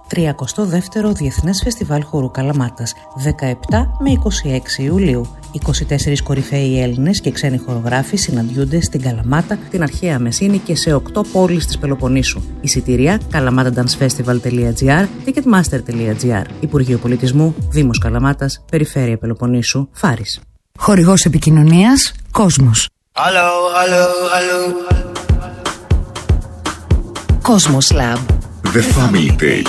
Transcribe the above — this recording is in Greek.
32ο Διεθνές Φεστιβάλ Χορού Καλαμάτας, 17 με 26 Ιουλίου. 24 κορυφαίοι Έλληνες και ξένοι χορογράφοι συναντιούνται στην Καλαμάτα, την αρχαία Μεσίνη και σε 8 πόλεις της Πελοποννήσου. Εισιτήρια kalamatadancefestival.gr, ticketmaster.gr. Υπουργείο Πολιτισμού, Δήμος Καλαμάτας, Περιφέρεια Πελοποννήσου, Φάρης. Χορηγός επικοινωνίας, Κόσμος. Κόσμος Lab. The Family Take.